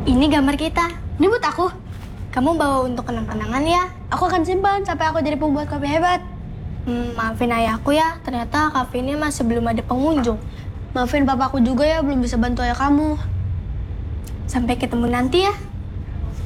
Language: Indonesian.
Ini gambar kita. Ini buat aku. Kamu bawa untuk kenang-kenangan ya. Aku akan simpan sampai aku jadi pembuat kopi hebat. Maafin ayahku ya, ternyata kafe ini masih belum ada pengunjung. Maafin papaku juga ya, belum bisa bantu ayah kamu. Sampai ketemu nanti ya.